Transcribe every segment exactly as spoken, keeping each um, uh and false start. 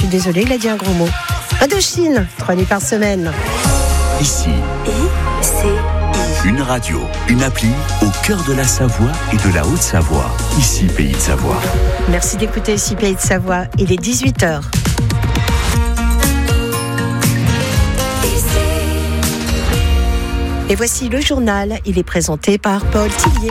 suis désolée, il a dit un gros mot. Indochine, trois nuits par semaine. Ici, I C I. une radio, une appli au cœur de la Savoie et de la Haute-Savoie. Ici, Pays de Savoie. Merci d'écouter ici Pays de Savoie. Il est dix-huit heures. Et voici le journal. Il est présenté par Paul Tillier.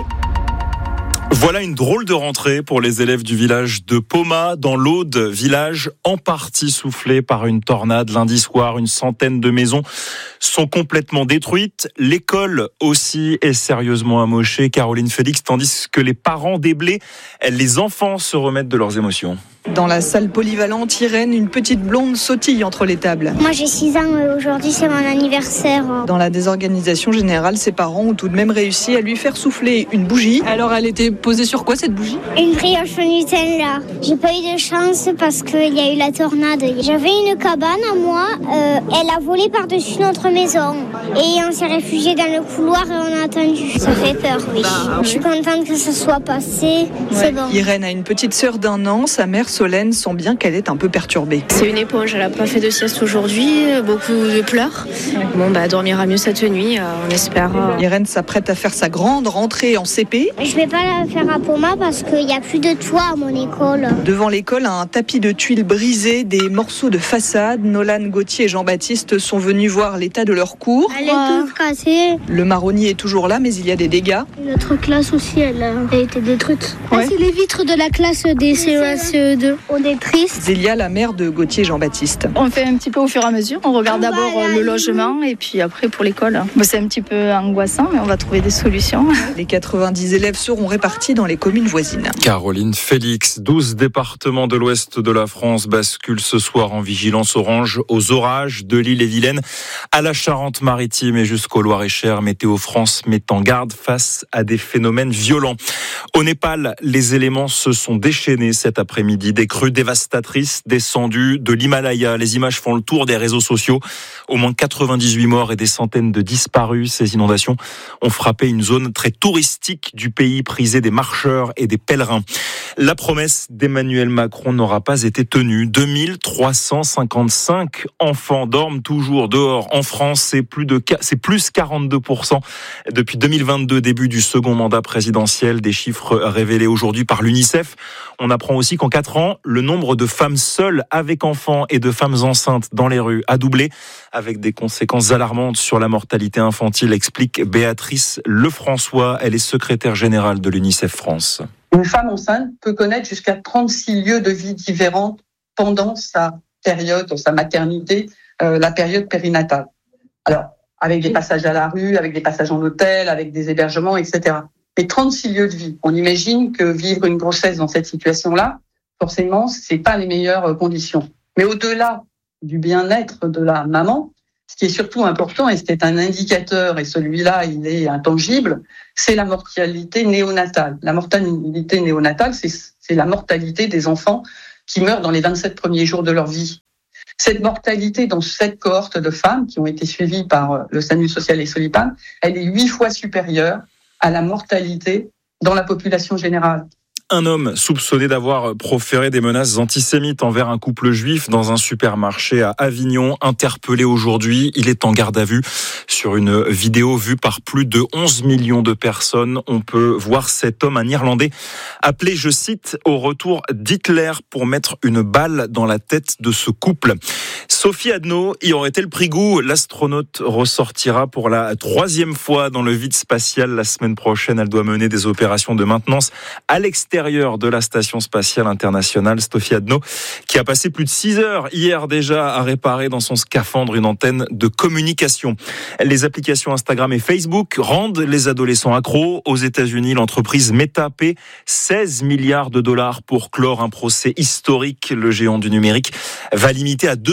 Voilà une drôle de rentrée pour les élèves du village de Poma, dans l'Aude, village en partie soufflé par une tornade. Lundi soir, une centaine de maisons sont complètement détruites. L'école aussi est sérieusement amochée, Caroline Félix, tandis que les parents déblés, les enfants se remettent de leurs émotions. Dans la salle polyvalente, Irène, une petite blonde sautille entre les tables. Moi j'ai six ans, aujourd'hui c'est mon anniversaire. Dans la désorganisation générale, ses parents ont tout de même réussi à lui faire souffler une bougie. Alors elle était posée sur quoi cette bougie ? Une brioche au Nutella. J'ai pas eu de chance parce qu'il y a eu la tornade. J'avais une cabane à moi, euh, elle a volé par-dessus notre maison. Et on s'est réfugié dans le couloir et on a attendu. Ça fait peur, oui. Bah, oui. Je suis contente que ça soit passé, ouais. C'est bon. Irène a une petite sœur d'un an, sa mère Solène sent bien qu'elle est un peu perturbée. C'est une éponge, elle n'a pas fait de sieste aujourd'hui, beaucoup de pleurs. Ouais. Bon, bah, elle dormira mieux cette nuit, euh, on espère. Euh... Irène s'apprête à faire sa grande rentrée en C P. Je vais pas la faire à Poma parce qu'il n'y a plus de toit à mon école. Devant l'école, un tapis de tuiles brisées, des morceaux de façade. Nolan, Gauthier et Jean-Baptiste sont venus voir l'état de leur cours. Elle est toute cassée. Le marronnier est toujours là, mais il y a des dégâts. Notre classe aussi, elle a été détruite. Ouais. Ah, c'est les vitres de la classe des C E un C E deux. On est triste. Zélia, la mère de Gauthier et Jean-Baptiste. On fait un petit peu au fur et à mesure. On regarde on d'abord le logement et puis après pour l'école. Bon, c'est un petit peu angoissant, mais on va trouver des solutions. Les quatre-vingt-dix élèves seront répartis dans les communes voisines. Caroline Félix, douze départements de l'ouest de la France basculent ce soir en vigilance orange aux orages de l'île-et-Vilaine à la Charente-Maritime et jusqu'au Loir-et-Cher. Météo France met en garde face à des phénomènes violents. Au Népal, les éléments se sont déchaînés cet après-midi. Des crues dévastatrices descendues de l'Himalaya. Les images font le tour des réseaux sociaux. Au moins quatre-vingt-dix-huit morts et des centaines de disparus. Ces inondations ont frappé une zone très touristique du pays, prisée des marcheurs et des pèlerins. La promesse d'Emmanuel Macron n'aura pas été tenue. deux mille trois cent cinquante-cinq enfants dorment toujours dehors en France. C'est plus de, c'est plus quarante-deux pour cent depuis deux mille vingt-deux, début du second mandat présidentiel. Des chiffres révélés aujourd'hui par l'UNICEF. On apprend aussi qu'en quatre ans, le nombre de femmes seules avec enfants et de femmes enceintes dans les rues a doublé, avec des conséquences alarmantes sur la mortalité infantile, explique Béatrice Lefrançois. Elle est secrétaire générale de l'UNICEF France. Une femme enceinte peut connaître jusqu'à trente-six lieux de vie différents pendant sa période, sa maternité, euh, la période périnatale. Alors, avec des passages à la rue, avec des passages en hôtel, avec des hébergements, et cetera. Mais trente-six lieux de vie. On imagine que vivre une grossesse dans cette situation-là, forcément, c'est pas les meilleures conditions. Mais au-delà du bien-être de la maman, ce qui est surtout important, et c'était un indicateur, et celui-là, il est intangible, c'est la mortalité néonatale. La mortalité néonatale, c'est, c'est la mortalité des enfants qui meurent dans les vingt-sept premiers jours de leur vie. Cette mortalité dans cette cohorte de femmes qui ont été suivies par le SAMU social et Solipan, elle est huit fois supérieure à la mortalité dans la population générale. Un homme soupçonné d'avoir proféré des menaces antisémites envers un couple juif dans un supermarché à Avignon, interpellé aujourd'hui. Il est en garde à vue. Sur une vidéo vue par plus de onze millions de personnes, on peut voir cet homme, un Irlandais, appelé, je cite, au retour d'Hitler pour mettre une balle dans la tête de ce couple. Sophie Adno y aurait-elle pris goût ? L'astronaute ressortira pour la troisième fois dans le vide spatial la semaine prochaine. Elle doit mener des opérations de maintenance à l'extérieur de la Station spatiale internationale. Sophie Adno, qui a passé plus de six heures hier déjà à réparer dans son scaphandre une antenne de communication. Les applications Instagram et Facebook rendent les adolescents accros. Aux États-Unis, l'entreprise Meta paie seize milliards de dollars pour clore un procès historique. Le géant du numérique va limiter à deux heures par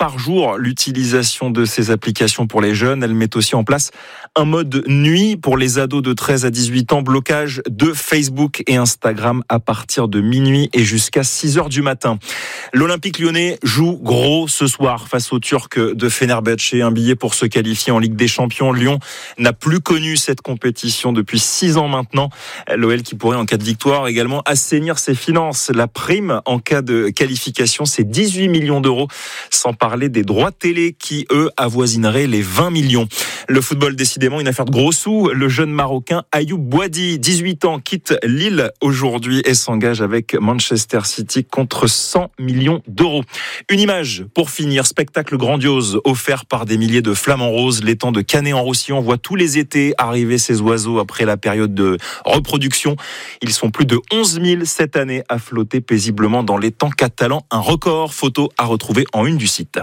par jour l'utilisation de ces applications pour les jeunes. Elle met aussi en place un mode nuit pour les ados de treize à dix-huit ans, blocage de Facebook et Instagram à partir de minuit et jusqu'à six heures du matin. L'Olympique lyonnais joue gros ce soir face aux Turcs de Fenerbahçe. Un billet pour se qualifier en Ligue des Champions. Lyon n'a plus connu cette compétition depuis six ans maintenant. L'O L qui pourrait en cas de victoire également assainir ses finances. La prime en cas de qualification, c'est dix-huit millions d'euros, sans parler des droits télé qui, eux, avoisineraient les vingt millions. Le football, décidément, une affaire de gros sous. Le jeune Marocain Ayoub Boadi, dix-huit ans, quitte Lille aujourd'hui et s'engage avec Manchester City contre cent millions d'euros. Une image pour finir, spectacle grandiose offert par des milliers de flamants roses. L'étang de Canet-en-Roussillon voit tous les étés arriver ces oiseaux après la période de reproduction. Ils sont plus de onze mille cette année à flotter paisiblement dans l'étang catalan. Un record, photo à retrouver en une du site.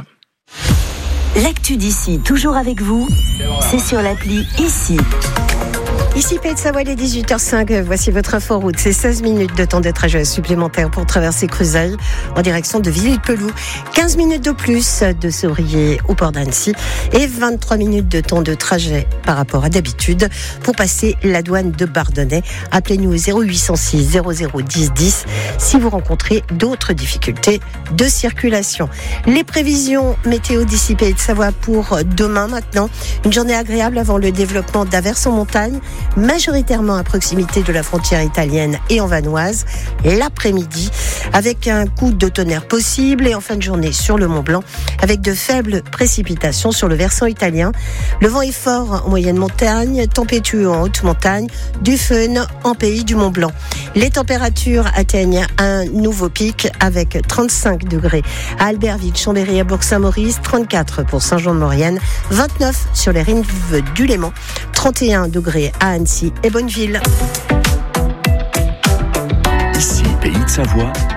L'actu d'ici, toujours avec vous, c'est sur l'appli Ici. Ici Pays de Savoie, il est dix-huit heures cinq. Voici votre inforoute. C'est seize minutes de temps de trajet supplémentaire pour traverser Cruseille en direction de Villepeloux. quinze minutes de plus de Saurier au port d'Annecy et vingt-trois minutes de temps de trajet par rapport à d'habitude pour passer la douane de Bardonnay. Appelez-nous au zéro huit cent six zéro zéro dix dix si vous rencontrez d'autres difficultés de circulation. Les prévisions météo d'ici Pays de Savoie pour demain maintenant. Une journée agréable avant le développement d'averses en montagne, majoritairement à proximité de la frontière italienne et en vanoise, l'après-midi, avec un coup de tonnerre possible et en fin de journée sur le Mont Blanc, avec de faibles précipitations sur le versant italien. Le vent est fort en moyenne montagne, tempétueux en haute montagne, du fun en pays du Mont Blanc. Les températures atteignent un nouveau pic avec trente-cinq degrés à Albertville, Chambéry, à Bourg-Saint-Maurice, trente-quatre pour Saint-Jean-de-Maurienne, vingt-neuf sur les rives du Léman, trente et un degrés à Annecy et Bonneville. Ici, Pays de Savoie.